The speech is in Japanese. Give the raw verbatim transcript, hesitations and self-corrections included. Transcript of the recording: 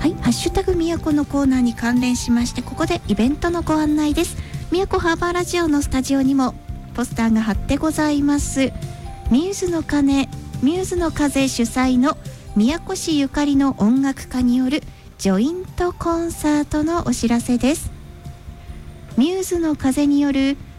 はい、ハッシュタグみやこのコーナーに関連しまして、ここでイベントのご案内です。みやこハーバーラジオのスタジオにもポスターが貼ってございます。ミューズの鐘、ミューズの風主催の宮古市ゆかりの音楽家によるジョイントコンサートのお知らせです。ミューズの風による